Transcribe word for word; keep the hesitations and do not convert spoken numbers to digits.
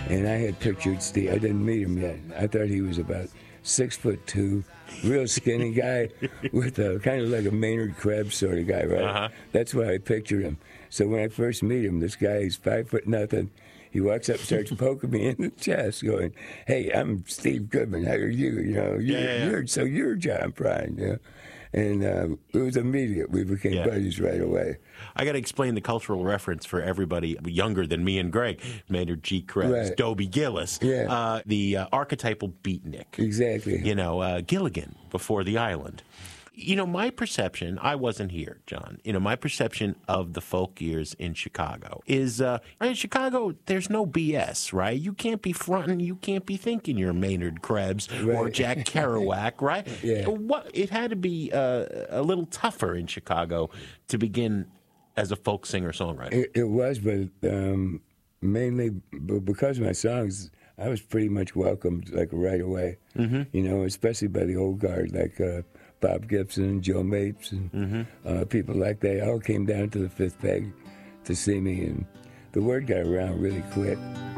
And I had pictured Steve. I didn't meet him yet. I thought he was about six foot two, real skinny guy with a kind of like a Maynard Krebs sort of guy, right? Uh-huh. That's why I pictured him. So when I first meet him, this guy is five foot nothing. He walks up, starts poking me in the chest, going, "Hey, I'm Steve Goodman. How are you? You know, you're, Yeah, yeah, yeah. you're so you're John Prine." You know? And uh, it was immediate. We became Yeah. buddies right away. I got to explain the cultural reference for everybody younger than me and Greg. Maynard G. Krebs, Right. Dobie Gillis, Yeah. uh, the uh, archetypal beatnik. Exactly. You know, uh, Gilligan before the island. You know, my perception, I wasn't here, John. You know, my perception of the folk years in Chicago is, uh, in Chicago, there's no B S, right? You can't be fronting, you can't be thinking you're Maynard Krebs or Right. Jack Kerouac, right? Yeah. What, it had to be uh, a little tougher in Chicago to begin as a folk singer-songwriter. It, it was, but um, mainly b- because of my songs, I was pretty much welcomed like right away. Mm-hmm. You know, especially by the old guard, like uh, Bob Gibson, Joe Mapes, and Mm-hmm. uh, people like that. All came down to the Fifth Peg to see me, and the word got around really quick.